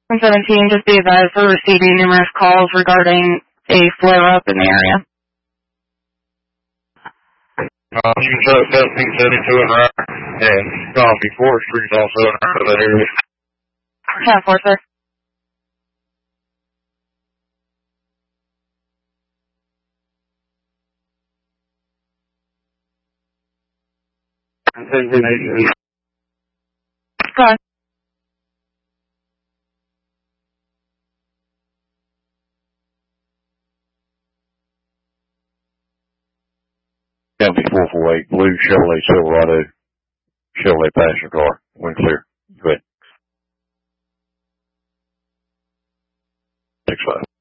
17, just be advised we're receiving numerous calls regarding a flare-up in the area. You can tell 1772 in right, and Coffee Forestry is also in that area. 10-4, sir. Go ahead. County 448, blue Chevrolet Silverado, Chevrolet passenger car, wind clear. Go ahead. 6-5.